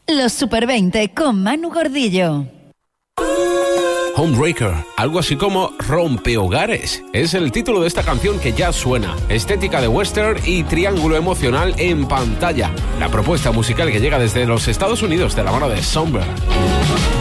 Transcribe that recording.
Los Super 20 con Manu Gordillo. Homebreaker, algo así como Rompehogares. Es el título de esta canción que ya suena. Estética de western y triángulo emocional en pantalla. La propuesta musical que llega desde los Estados Unidos de la mano de Somber.